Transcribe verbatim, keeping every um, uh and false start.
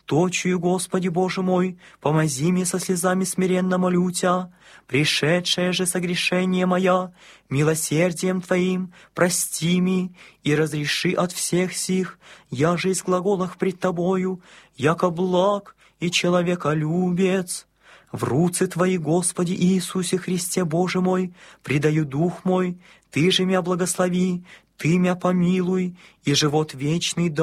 Точию, Господи Боже мой, помози мне со слезами смиренно молю Тя, пришедшее же согрешение моя, милосердием Твоим прости ми и разреши от всех сих, я же из глаголах пред Тобою, яко благ и человеколюбец. В руцы Твои, Господи Иисусе Христе Боже мой, предаю дух мой, Ты же мя благослови, Ты мя помилуй, и живот вечный дай.